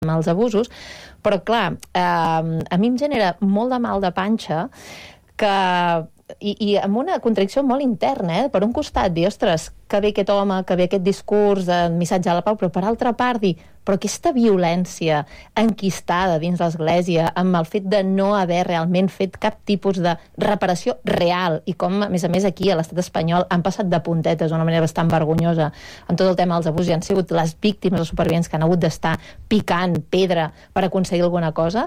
amb els abusos, però clar, a mi em genera molt de mal de panxa i amb una contradicció molt interna, per un costat dir, ostres, que bé aquest home, que bé aquest discurs de missatge a la pau, però per altra part dir, però aquesta violència enquistada dins l'Església amb el fet de no haver realment fet cap tipus de reparació real, i com, a més aquí, a l'estat espanyol, han passat de puntetes d'una manera bastant vergonyosa en tot el tema dels abusos, i han sigut les víctimes, els supervivents, que han hagut d'estar picant pedra per aconseguir alguna cosa.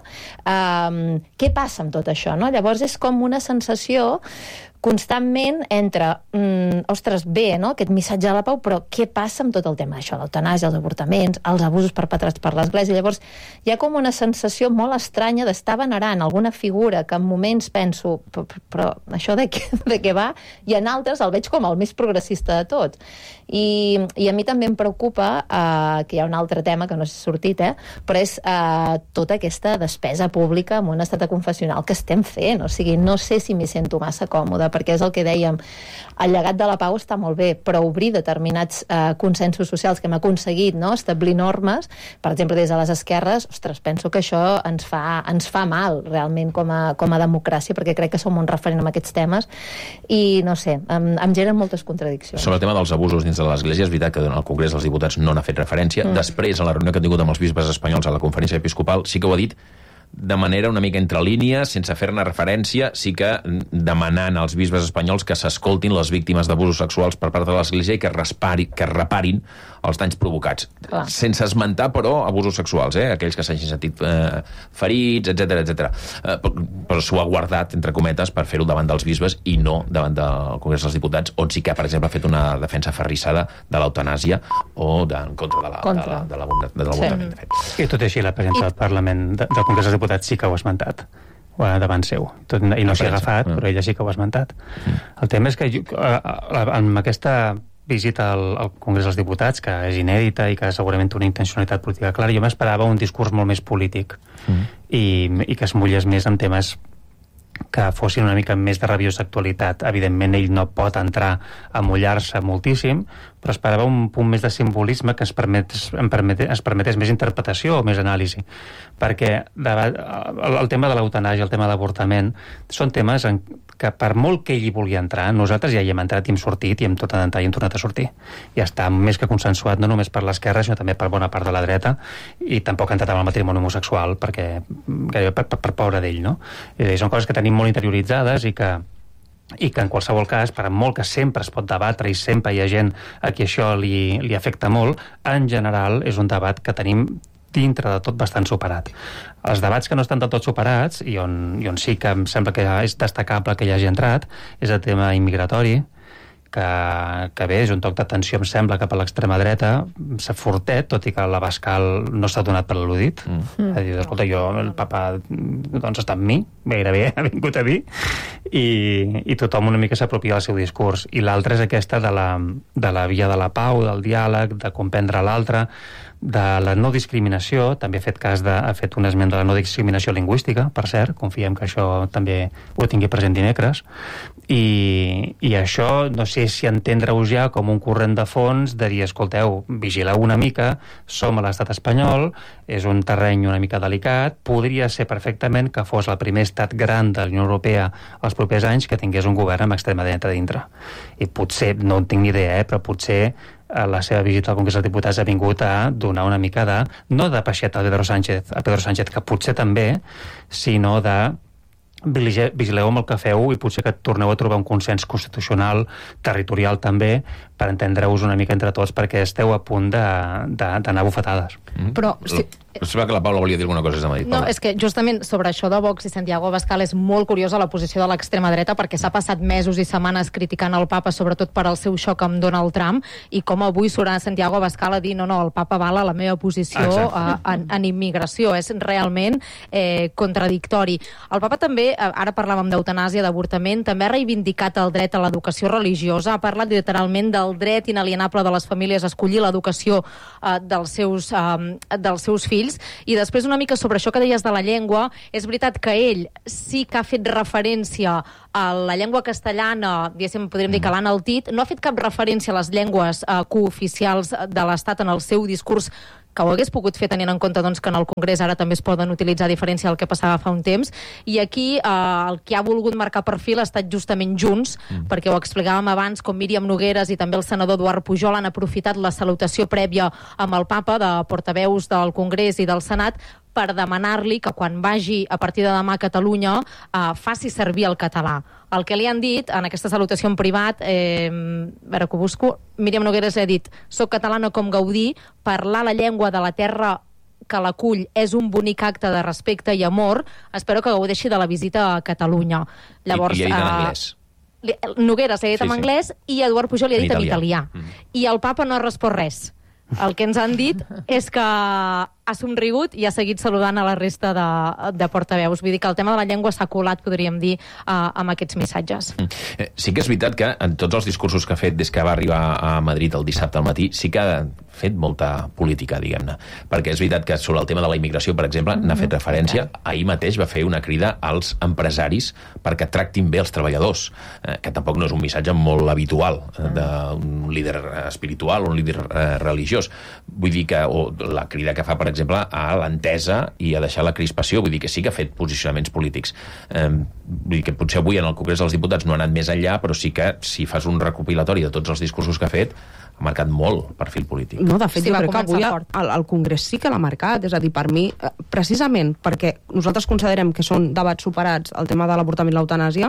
Què passa amb tot això, no? Llavors és com una sensació constantment entre, ostres, bé, no?, aquest missatge a la pau, però què passa amb tot el tema d'això, l'eutanàsia, els avortaments, els abusos perpetrats per l'Església? Llavors, hi ha com una sensació molt estranya d'estar venerant alguna figura que en moments penso, però això de què va? I en altres el veig com el més progressista de tots. I a mi també em preocupa que hi ha un altre tema que no s'ha sortit, però és tota aquesta despesa pública en un estat confessional que estem fent. O sigui, no sé si m'hi sento massa còmode, perquè és el que dèiem, el llegat de la pau està molt bé, però obrir determinats consensos socials que hem aconseguit, no?, establir normes, per exemple, des de les esquerres, ostres, penso que això ens fa mal realment com a democràcia, perquè crec que som un referent en aquests temes, i no sé, em generen moltes contradiccions. Sobre el tema dels abusos dins de l'Església, és veritat que en el Congrés dels Diputats no n'ha fet referència. Després, en la reunió que han tingut amb els bisbes espanyols a la conferència episcopal, sí que ho ha dit de manera una mica entre línies, sense fer-ne referència, sí que demanant als bisbes espanyols que s'escoltin les víctimes d'abusos sexuals per part de l'Església i que reparin els danys provocats. Clar. Sense esmentar, però, abusos sexuals, aquells que s'hagin sentit ferits, etc. Però s'ho ha guardat, entre cometes, per fer-ho davant dels bisbes i no davant del Congrés dels Diputats, on sí que, per exemple, ha fet una defensa ferrissada de l'eutanàsia o en contra de l'avortament, de fet. I tot i així, la presidenta del Parlament del Congrés dels Diputats sí que ho ha esmentat davant seu. I no s'hi ha agafat, però ella sí que ho ha esmentat. El tema és que amb aquesta visita al Congrés dels Diputats, que és inèdita i que segurament té una intencionalitat política clara, jo m'esperava un discurs molt més polític i que es mullés més en temes que fossin una mica més de rabiosa actualitat. Evidentment, ell no pot entrar a mullar-se moltíssim, però esperava un punt més de simbolisme que ens permetés més interpretació o més anàlisi. Perquè el tema de l'eutanàsia, el tema de l'avortament, són temes en que per molt que ell hi vulgui entrar, nosaltres ja hi hem entrat i hem sortit i hem tot entrar i hem tornat a sortir. Ja està més que consensuat, no només per l'esquerra, sinó també per bona part de la dreta, i tampoc ha entrat amb el matrimoni homosexual, perquè per pobre d'ell, no? Són coses que tenim molt interioritzades i que en qualsevol cas, per molt que sempre es pot debatre i sempre hi ha gent a qui això li afecta molt, en general és un debat que tenim dintre de tot bastant superat. Els debats que no estan del tot superats, i on sí que em sembla que és destacable que hi hagi entrat, és el tema immigratori, que bé, és un toc d'atenció, em sembla, cap a l'extrema dreta, s'ha fortet, tot i que l'Abascal no s'ha donat per al·ludit. Escolta, el papa doncs està amb mi, gairebé ha vingut a dir, i tothom una mica s'apropia del seu discurs. I l'altra és aquesta de la via de la pau, del diàleg, de comprendre l'altre, de la no discriminació. També ha fet un esment de la no discriminació lingüística, per cert, confiem que això també ho tingui present dimecres, i això no sé si entendre-ho ja com un corrent de fons de dir, escolteu, vigileu una mica, som a l'estat espanyol, és un terreny una mica delicat, podria ser perfectament que fos el primer estat gran de la Unió Europea els propers anys que tingués un govern amb extrema dreta dintre. I potser, no en tinc ni idea, però potser la seva visita al Congrés dels Diputats ha vingut a donar una mica no de peixet a Pedro Sánchez, que potser també, sinó de vigileu amb el que feu i potser que torneu a trobar un consens constitucional, territorial també, per entendre-us una mica entre tots, perquè esteu a punt d'anar a bufetades. Però... Sembla que la Paula volia dir alguna cosa. No, és que justament sobre això de Vox i Santiago Abascal és molt curiosa la posició de l'extrema dreta, perquè s'ha passat mesos i setmanes criticant el papa, sobretot per al seu xoc amb Donald Trump, i com avui surt Santiago Abascal a dir no, el papa avala la meva posició en immigració. És realment contradictori. El papa també, ara parlàvem d'eutanàsia, d'avortament, també ha reivindicat el dret a l'educació religiosa, ha parlat literalment del dret inalienable de les famílies a escollir l'educació dels seus fills. I després una mica sobre això que deies de la llengua, és veritat que ell sí que ha fet referència a la llengua castellana, diguéssim, podríem dir que l'ha enaltit, no ha fet cap referència a les llengües cooficials de l'Estat en el seu discurs que ho hagués pogut fer tenint en compte doncs, que en el Congrés ara també es poden utilitzar a diferència del que passava fa un temps, i aquí el que ha volgut marcar perfil ha estat justament Junts, perquè ho explicàvem abans, com Míriam Nogueras i també el senador Eduard Pujol han aprofitat la salutació prèvia amb el papa de portaveus del Congrés i del Senat per demanar-li que quan vagi a partir de demà a Catalunya faci servir el català. El que li han dit en aquesta salutació en privat, a veure que ho busco, Míriam Nogueras ha dit: soc catalana com Gaudí, parlar la llengua de la terra que l'acull és un bonic acte de respecte i amor, espero que gaudeixi de la visita a Catalunya. Llavors, I li ha dit en anglès. Nogueras li ha dit en anglès i Eduard Pujol li ha dit en italià. I el papa no ha respost res. El que ens han dit és que ha somrigut i ha seguit saludant a la resta de portaveus. Vull dir que el tema de la llengua s'ha colat, podríem dir, amb aquests missatges. Sí que és veritat que en tots els discursos que ha fet des que va arribar a Madrid el dissabte al matí sí que ha fet molta política, diguem-ne. Perquè és veritat que sobre el tema de la immigració, per exemple, n'ha fet referència. Ahir mateix va fer una crida als empresaris perquè tractin bé els treballadors, que tampoc no és un missatge molt habitual d'un líder espiritual o un líder religiós. Vull dir que la crida que fa, per exemple, a l'entesa i a deixar la crispació, vull dir que sí que ha fet posicionaments polítics. Vull dir que potser avui en el Congrés dels Diputats no ha anat més enllà, però sí que si fas un recopilatori de tots els discursos que ha fet, ha marcat molt perfil polític. No, de fet, Sí, jo va crec que avui començar el Congrés sí que l'ha marcat, és a dir, per mi, precisament perquè nosaltres considerem que són debats superats el tema de l'avortament i l'eutanàsia,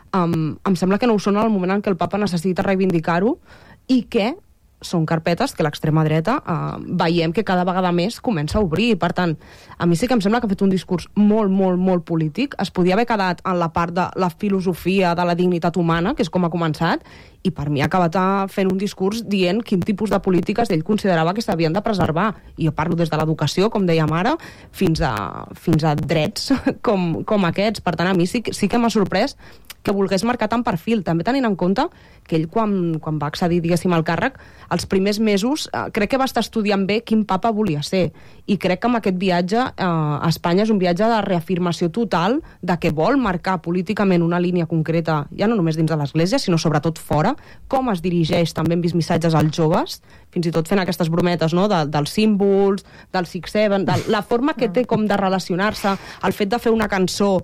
em sembla que no ho són en el moment en què el papa necessita reivindicar-ho i que són carpetes que l'extrema dreta veiem que cada vegada més comença a obrir. Per tant, a mi sí que em sembla que ha fet un discurs molt, molt, molt polític. Es podia haver quedat en la part de la filosofia de la dignitat humana, que és com ha començat, i per mi ha acabat fent un discurs dient quin tipus de polítiques ell considerava que s'havien de preservar. I jo parlo des de l'educació, com dèiem ara, fins a drets com aquests. Per tant, a mi sí que m'ha sorprès que volgués marcar tant perfil, també tenint en compte que ell, quan va accedir, diguéssim, al càrrec, els primers mesos crec que va estar estudiant bé quin papa volia ser. I crec que amb aquest viatge a Espanya és un viatge de reafirmació total de que vol marcar políticament una línia concreta, ja no només dins de l'Església, sinó sobretot fora, com es dirigeix, també hem vist missatges als joves, fins i tot fent aquestes brometes, no?, dels símbols, del 6-7, de la forma que té com de relacionar-se, el fet de fer una cançó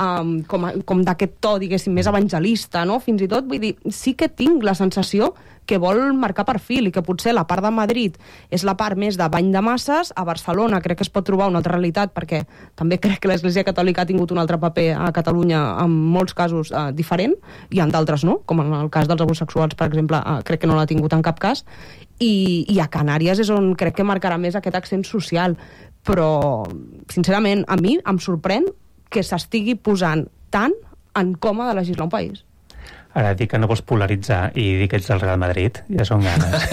com d'aquest to, diguéssim, més evangelista, no?, fins i tot, vull dir, sí que tinc la sensació que vol marcar perfil i que potser la part de Madrid és la part més de bany de masses. A Barcelona crec que es pot trobar una altra realitat, perquè també crec que l'Església Catòlica ha tingut un altre paper a Catalunya en molts casos diferent, i en d'altres no, com en el cas dels abusos sexuals, per exemple, crec que no l'ha tingut en cap cas, i a Canàries és on crec que marcarà més aquest accent social. Però, sincerament, a mi em sorprèn que s'estigui posant tant en com ha de legislar un país. Ara, dir que no vols polaritzar i dir que ets del Real Madrid, ja són ganes.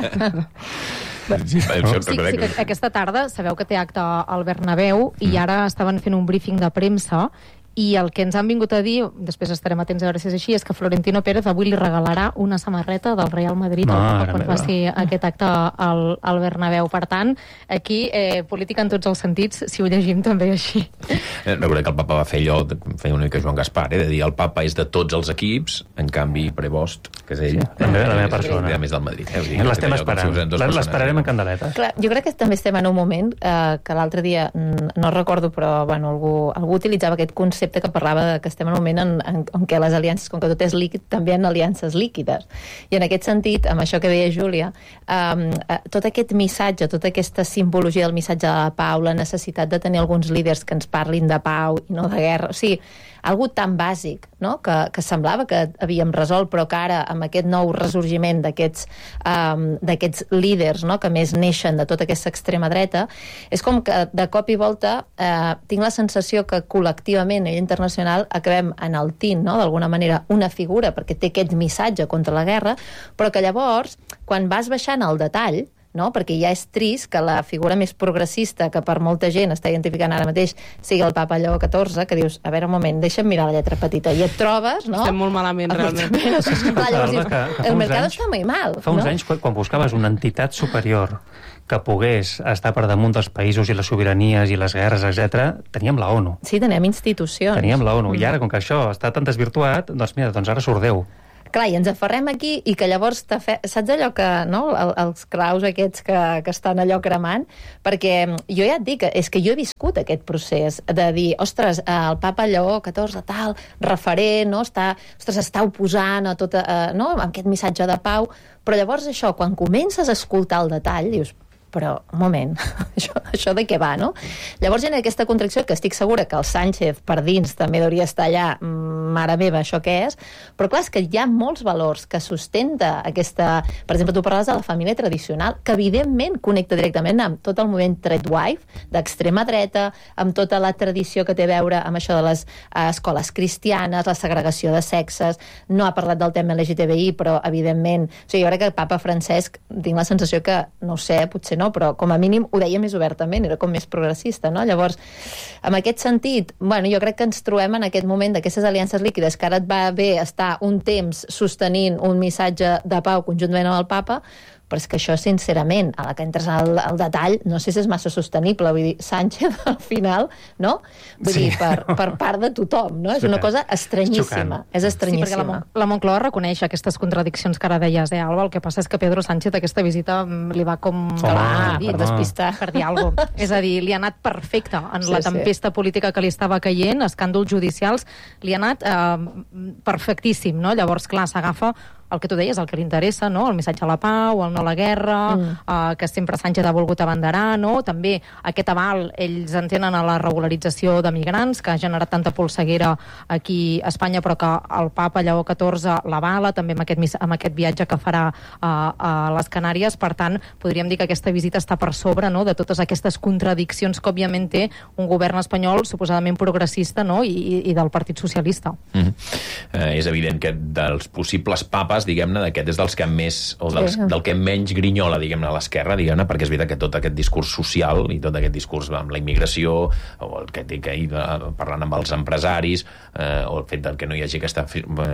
Sí, que aquesta tarda sabeu que té acte al Bernabéu i ara estaven fent un briefing de premsa i el que ens han vingut a dir, després estarem atents a veure si és així, és que Florentino Pérez avui li regalarà una samarreta del Real Madrid quan faci aquest acte al Bernabéu. Per tant, aquí política en tots els sentits, si ho llegim també així. Recordem que el papa va fer allò, feia una mica Joan Gaspar, de dir el papa és de tots els equips, en canvi Prevost, que és ell, la meva persona. És més del Madrid. L'estem esperant, l'esperarem en candeleta. Clar, jo crec que també estem en un moment que l'altre dia, no recordo, però bueno, algú utilitzava aquest concepte que parlava que estem en un moment en què les aliances, com que tot és líquid, també hi ha aliances líquides. I en aquest sentit, amb això que deia Júlia, tot aquest missatge, tota aquesta simbologia del missatge de la pau, la necessitat de tenir alguns líders que ens parlin de pau i no de guerra, o sigui, algo tan bàsic, no?, que semblava que havíem resolt, però que ara, amb aquest nou ressorgiment d'aquests líders, no?, que més neixen de tota aquesta extrema dreta, és com que de cop i volta tinc la sensació que col·lectivament a nivell internacional acabem enaltint, no?, d'alguna manera una figura perquè té aquest missatge contra la guerra, però que llavors, quan vas baixant al detall, no? Perquè ja és trist que la figura més progressista que per molta gent està identificant ara mateix sigui el papa Lleó XIV, que dius, a veure un moment, deixa'm mirar la lletra petita, i et trobes, no? Estem molt malament, realment. Llavors dius, el mercat està molt mal. Fa uns anys, quan buscaves una entitat superior que pogués estar per damunt dels països i les sobiranies i les guerres, etc., teníem la ONU. Sí, teníem institucions. Teníem la ONU, i ara, com que això està tan desvirtuat, doncs mira, doncs ara surt Déu. clar, i ens aferrem aquí i que llavors saps allò que, no?, els claus aquests que estan allò cremant, perquè jo ja et dic, és que jo he viscut aquest procés de dir, ostres, el papa Lleó XIV tal, referent, no?, està oposant a tot, no?, amb aquest missatge de pau, però llavors això, quan comences a escoltar el detall, dius, però, un moment, això de què va, no? Llavors hi ha aquesta contracció que estic segura que el Sánchez per dins també hauria estar allà, mare meva, això què és? Però clar, és que hi ha molts valors que sustenta aquesta... Per exemple, tu parlaves de la família tradicional, que evidentment connecta directament amb tot el moviment Treadwife, d'extrema dreta, amb tota la tradició que té a veure amb això de les escoles cristianes, la segregació de sexes, no ha parlat del tema LGTBI, però evidentment... O sigui, jo crec que el papa Francesc, tinc la sensació que, no ho sé, potser no, però com a mínim ho deia més obertament, era com més progressista, no? Llavors, en aquest sentit, bueno, jo crec que ens trobem en aquest moment d'aquestes aliances líquides, que ara et va bé estar un temps sostenint un missatge de pau conjuntament amb el papa, però és que això, sincerament, a la que entres al detall, no sé si és massa sostenible, vull dir, Sánchez, al final, no? Vull dir, per part de tothom, no? És una cosa estranyíssima. És estranyíssima. Sí, perquè la Moncloa reconeix aquestes contradiccions que ara deies, Alba? El que passa és que Pedro Sánchez aquesta visita li va com... per despistar. Per dir alguna cosa. És a dir, li ha anat perfecte en la tempesta política que li estava caient, escàndols judicials, li ha anat perfectíssim, no? Llavors, clar, s'agafa el que tu deies, el que li interessa, no? El missatge a la pau, el no a la guerra, que sempre Sánchez ha volgut abanderar, no? També aquest aval, ells entenen a la regularització de migrants, que ha generat tanta polseguera aquí a Espanya, però que el papa Lleó XIV l'avala, també amb aquest viatge que farà a les Canàries. Per tant, podríem dir que aquesta visita està per sobre, no?, de totes aquestes contradiccions que, òbviament, té un govern espanyol suposadament progressista, no?, i del Partit Socialista. És evident que dels possibles papes, diguem-ne, d'aquest és dels que més, o del que menys grinyola, diguem-ne, a l'esquerra, diguem-ne, perquè és veritat que tot aquest discurs social i tot aquest discurs amb la immigració, o el que té que ir parlant amb els empresaris, o el fet que no hi hagi aquesta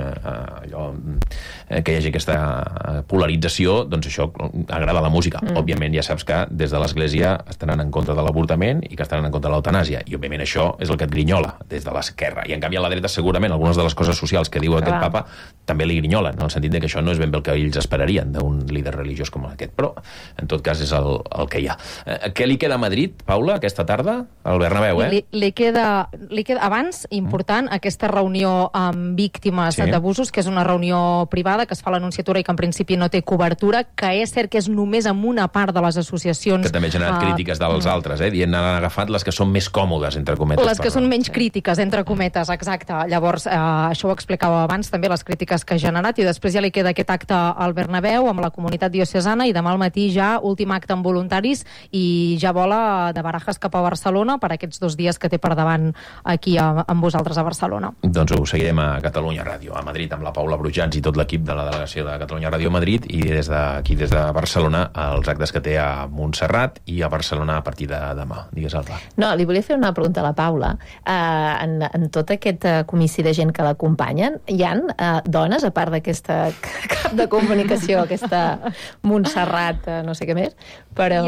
que hi hagi aquesta polarització, doncs això agrada la música. Òbviament ja saps que des de l'Església estaran en contra de l'avortament i que estaran en contra de l'eutanàsia, i òbviament això és el que et grinyola des de l'esquerra, i en canvi a la dreta segurament algunes de les coses socials que diu aquest papa també li grinyolen, en el sentit que això no és ben bé el que ells esperarien d'un líder religiós com aquest, però en tot cas és el que hi ha. Què li queda a Madrid, Paula, aquesta tarda? Al Bernabéu, Li queda abans, important, aquesta reunió amb víctimes d'abusos, que és una reunió privada, que es fa a l'Anunciatura i que en principi no té cobertura, que és cert que és només amb una part de les associacions... Que també ha generat crítiques dels altres, dient han agafat les que són més còmodes, entre cometes. Les que són menys crítiques, entre cometes, exacte. Llavors, això ho explicava abans, també, les crítiques que ha generat, i després ja li queda aquest acte al Bernabéu amb la comunitat diocesana, i demà al matí ja últim acte amb voluntaris, i ja vola de Barajas cap a Barcelona per aquests 2 dies que té per davant aquí amb vosaltres a Barcelona. Doncs ho seguirem a Catalunya Ràdio, a Madrid, amb la Paula Brujans i tot l'equip de la delegació de Catalunya Ràdio a Madrid, i des de Barcelona els actes que té a Montserrat i a Barcelona a partir de demà. Digues, Alba. No, li volia fer una pregunta a la Paula. En tot aquest comici de gent que l'acompanyen, hi ha dones, a part d'aquesta cap de comunicació, aquesta Montserrat, no sé què més, però...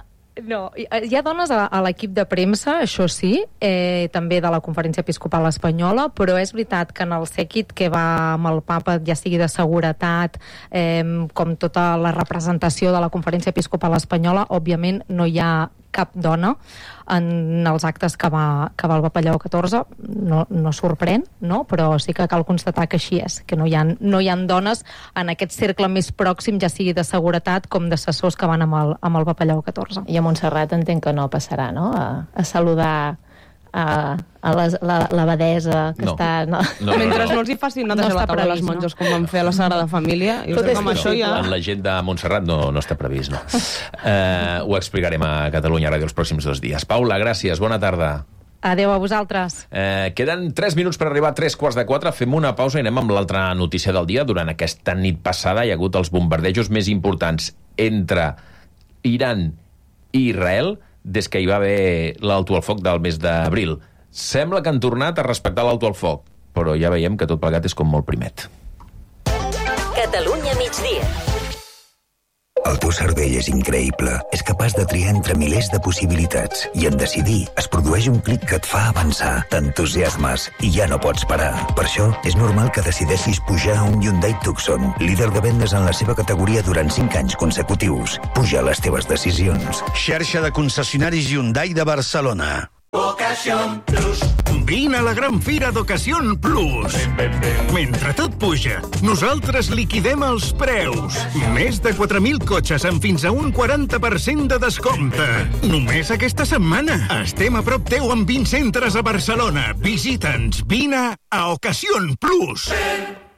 Hi ha dones a l'equip de premsa, això sí, també de la Conferència Episcopal Espanyola, però és veritat que en el sèquit que va amb el papa, ja sigui de seguretat, com tota la representació de la Conferència Episcopal Espanyola, òbviament no hi ha cap dona en els actes que va el papa Lleó XIV. No sorprèn, no? Però sí que cal constatar que així és, que no hi ha dones en aquest cercle més pròxim, ja sigui de seguretat com d'assessors que van amb el papa Lleó XIV. I a Montserrat entenc que no passarà, no?, a saludar a l'abadesa que està... Mentre no els hi facin netejar la taula a les monges, com van fer a la Sagrada Família, i com això ja... En la gent de Montserrat no està previst, no. Ho explicarem a Catalunya Ràdio els pròxims 2 dies. Paula, gràcies, bona tarda. Adéu a vosaltres. Queden 3 minuts per arribar a 3:45. Fem una pausa i anem amb l'altra notícia del dia. Durant aquesta nit passada hi ha hagut els bombardejos més importants entre Iran i Israel des que hi va haver l'alto al foc del mes d'abril. Sembla que han tornat a respectar l'alto al foc, però ja veiem que tot plegat és com molt primet. Catalunya migdia. El teu cervell és increïble. És capaç de triar entre milers de possibilitats. I en decidir es produeix un clic que et fa avançar. T'entusiasmes i ja no pots parar. Per això, és normal que decideixis pujar a un Hyundai Tucson, líder de vendes en la seva categoria durant 5 anys consecutius. Puja les teves decisions. Xarxa de concessionaris Hyundai de Barcelona. Ocasión Plus. Vine a la gran fira d'Ocasión Plus. Mentre tot puja, nosaltres liquidem els preus. Més de 4.000 cotxes amb fins a un 40% de descompte. Només aquesta setmana. Estem a prop teu amb 20 centres a Barcelona. Visita'ns. Vine a Ocasión Plus.